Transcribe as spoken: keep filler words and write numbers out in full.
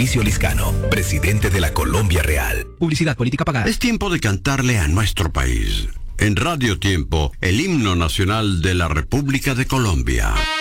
Mauricio Liscano, presidente de la Colombia Real. Publicidad política pagada. Es tiempo de cantarle a nuestro país. En Radio Tiempo, el himno nacional de la República de Colombia.